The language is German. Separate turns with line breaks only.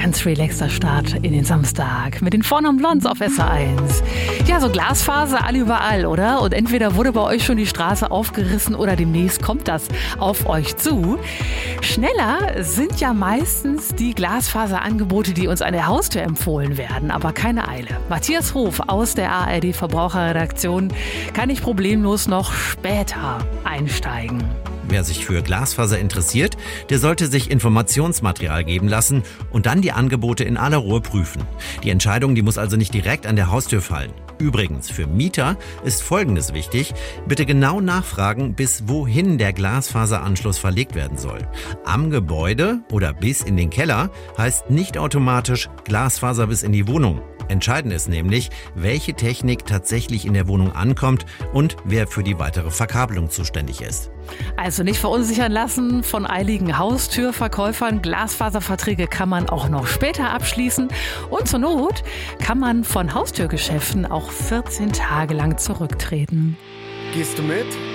ganz relaxter Start in den Samstag mit den Vornamen Blondes auf SR1. Ja, so Glasfaser all überall, oder? Und entweder wurde bei euch schon die Straße aufgerissen oder demnächst kommt das auf euch zu. Schneller sind ja meistens die Glasfaserangebote, die uns an der Haustür empfohlen werden, aber keine Eile. Matthias Hof aus der ARD Verbraucherredaktion kann ich problemlos noch später einsteigen.
Wer sich für Glasfaser interessiert, der sollte sich Informationsmaterial geben lassen und dann die Angebote in aller Ruhe prüfen. Die Entscheidung, die muss also nicht direkt an der Haustür fallen. Übrigens, für Mieter ist Folgendes wichtig: Bitte genau nachfragen, bis wohin der Glasfaseranschluss verlegt werden soll. Am Gebäude oder bis in den Keller heißt nicht automatisch Glasfaser bis in die Wohnung. Entscheidend ist nämlich, welche Technik tatsächlich in der Wohnung ankommt und wer für die weitere Verkabelung zuständig ist.
Also nicht verunsichern lassen von eiligen Haustürverkäufern. Glasfaserverträge kann man auch noch später abschließen. Und zur Not kann man von Haustürgeschäften auch 14 Tage lang zurücktreten.
Gehst du mit?